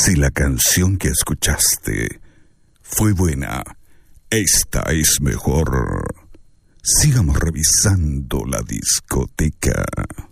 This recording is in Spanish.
Si la canción que escuchaste fue buena, esta es mejor. Sigamos revisando la discoteca.